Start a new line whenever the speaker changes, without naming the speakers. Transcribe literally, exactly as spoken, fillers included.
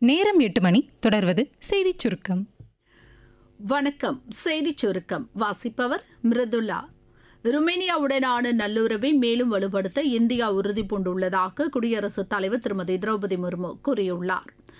நேரம் எட்டு மணி. தொடர்வது செய்திச் சுருக்கம்.
வணக்கம். செய்திச் சுருக்கம் வாசிப்பவர் மிருதுளா. ருமேனியாவுடனான நல்லுறவை மேலும் வலுப்படுத்த இந்தியா உறுதிபூண்டுள்ளதாக குடியரசுத் தலைவர் திருமதி திரௌபதி முர்மு கூறியுள்ளார்.